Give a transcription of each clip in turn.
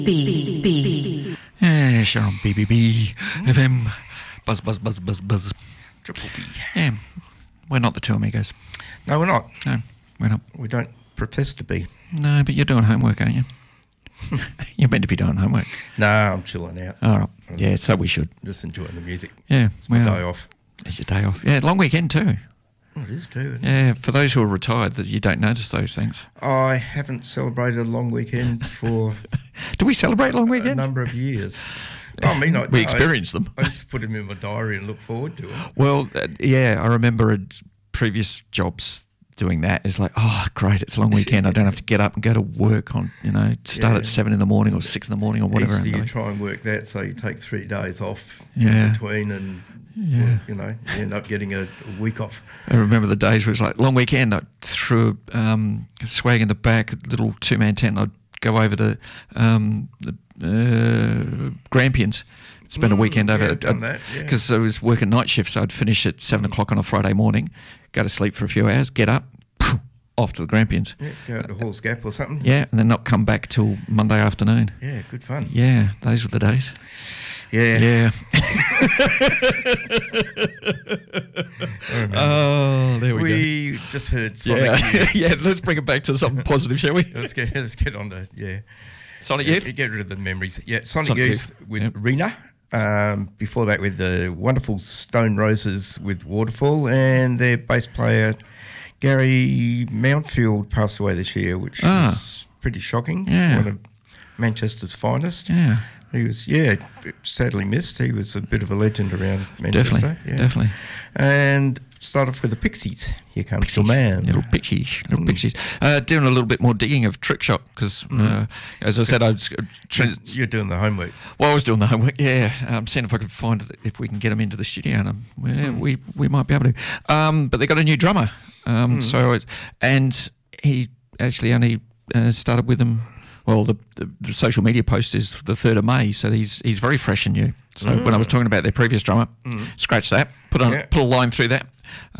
Yeah, sure on BBB FM. Buzz, buzz, buzz, buzz, buzz. Triple B. Yeah, we're not the Two Amigos. No, we're not. No, we're not. We don't profess to be. No, but you're doing homework, aren't you? You're meant to be doing homework. No, I'm chilling out. All right. Yeah, so we should. Just enjoying the music. Yeah. It's my day off. It's your day off. Yeah, long weekend too. Oh, it is too. Isn't it? Yeah, for those who are retired, that you don't notice those things. I haven't celebrated a long weekend for Do we celebrate long a weekends? number of years. I mean, We experience them. I just put them in my diary and look forward to them. Well, yeah, I remember at previous jobs doing that. It's like, oh, great, it's a long weekend. I don't have to get up and go to work on, start at 7 a.m. or 6 a.m. or whatever. Easter, you try and work that, so you take 3 days off Yeah. in between and, Yeah. you end up getting a week off. I remember the days where it was like, long weekend, I threw a swag in the back, a little two-man tent, and I'd go over to Grampians, spend a weekend over I've done that, yeah. because I was working night shifts, so I'd finish at 7 o'clock on a Friday morning, go to sleep for a few hours, get up, off to the Grampians. Yeah, go out to Hall's Gap or something. Yeah, and then not come back till Monday afternoon. Yeah, good fun. Yeah, those were the days. Yeah. Yeah. I remember. Oh, there we go. We just heard Sonic Yeah, Youth. yeah. Let's bring it back to something positive, shall we? Let's get on to Sonic Youth. Get rid of the memories. Yeah, Sonic Sonic Youth Youth, with yep. Rena. Before that, with the wonderful Stone Roses with Waterfall, and their bass player Gary Mountfield passed away this year, which is pretty shocking. Yeah. One of Manchester's finest. Yeah. He was, sadly missed. He was a bit of a legend around Manchester. Definitely. And start off with the Pixies. Here comes the man. Little Pixies. Doing a little bit more digging of Trick Shot because, as I said, I was You're doing the homework. Well, I was doing the homework. Yeah, seeing if I could find if we can get them into the studio, and we might be able to. But they got a new drummer. And he actually only started with them. Well, the social media post is the 3rd of May, so he's very fresh and new. So when I was talking about their previous drummer, scratch that, put a line through that.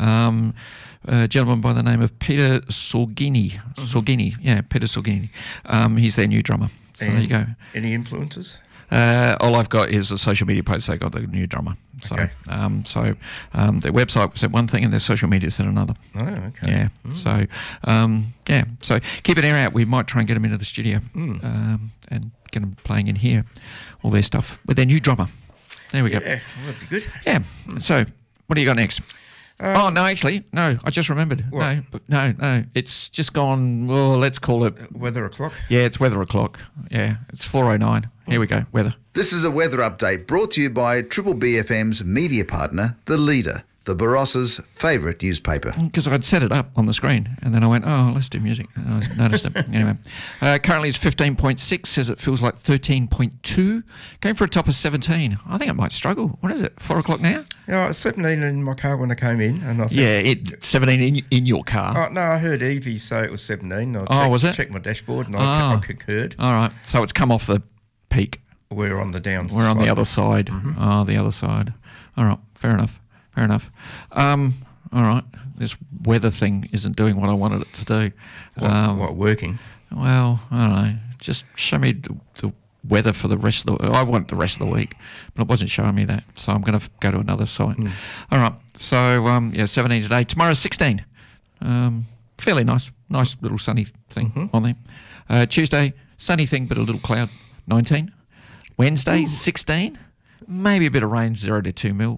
A gentleman by the name of Peter Sorgini. Peter Sorgini. He's their new drummer. So there you go. Any influences? All I've got is a social media post. They got the new drummer. So, Okay. Their website said one thing and their social media said another. Oh, okay. Yeah. So, So keep an ear out. We might try and get them into the studio and get them playing in here, all their stuff with their new drummer. There we go. Yeah, well, that'd be good. Yeah. So, what do you got next? No, I just remembered. What? No. It's just gone. Well, let's call it. Weather o'clock. Yeah, it's weather o'clock. Yeah, it's 4:09. Here we go. Weather. This is a weather update brought to you by Triple BFM's media partner, The Leader, the Barossa's favourite newspaper. Because I'd set it up on the screen, and then I went, oh, let's do music. And I noticed it. Anyway, currently it's 15.6, says it feels like 13.2. Going for a top of 17. I think it might struggle. What is it, 4 o'clock now? Yeah, I was 17 in my car when I came in. And I thought, Yeah, 17 in your car. Oh, no, I heard Evie say it was 17. Was it? Checked my dashboard and I concurred. All right, so it's come off the peak. We're on the down. We're on the side. other side. Oh, the other side. All right, fair enough. All right, this weather thing isn't doing what I wanted it to do. What, working? Well, I don't know. Just show me the weather for the rest of the... I want the rest of the week, but it wasn't showing me that, so I'm going to go to another site. All right, so, 17 today. Tomorrow, 16. Fairly nice little sunny thing on there. Tuesday, sunny thing, but a little cloud, 19. Wednesday, 16. Maybe a bit of rain, 0 to 2 mil.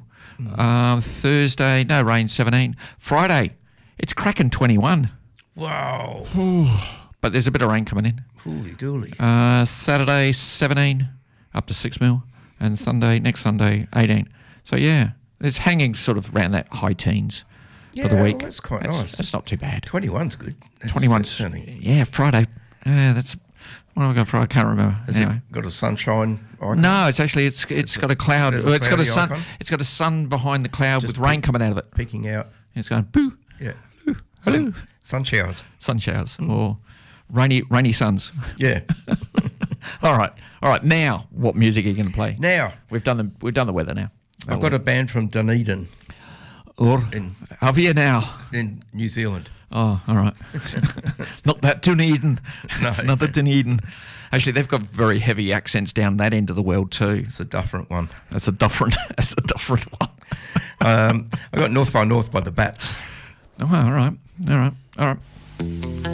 Thursday, no rain, 17. Friday, it's cracking 21. Wow. But there's a bit of rain coming in. Holy dooly. Saturday, 17, up to 6 mil. And next Sunday, 18. So, yeah, it's hanging sort of around that high teens for the week. Well, that's quite nice. That's not too bad. 21's good. 21's, yeah, Friday. That's... What have I got for? I can't remember. Has it got a sunshine icon? No, it's actually it's got a cloud. It's got a sun. icon? It's got a sun behind the cloud Just with rain coming out of it. Peeking out. It's going boo. Yeah. Hello. Sun showers. Sun showers or rainy suns. Yeah. All right. Now, what music are you going to play? Now We've done the weather now. I've got a band from Dunedin Have you now? in New Zealand. Oh, all right. Not that Dunedin. No. It's not the Dunedin. Actually, they've got very heavy accents down that end of the world too. It's a different one. That's a different one. I got North by the Bats. Oh, all right.